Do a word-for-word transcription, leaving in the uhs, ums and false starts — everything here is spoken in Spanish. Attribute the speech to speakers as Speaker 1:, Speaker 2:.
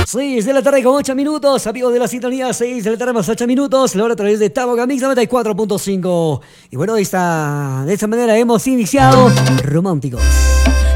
Speaker 1: seis de la tarde con ocho minutos, amigos de la sintonía, seis de la tarde más ocho minutos, la hora a través de Taboga Mix noventa y cuatro punto cinco. Y bueno, esta, de esta manera hemos iniciado Románticos.